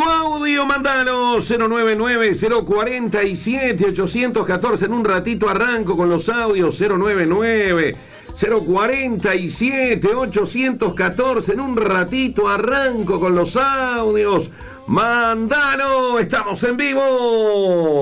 audio, mandalo 099-047-814. En un ratito arranco con los audios. 099-047-814. En un ratito arranco con los audios. Mandalo, estamos en vivo.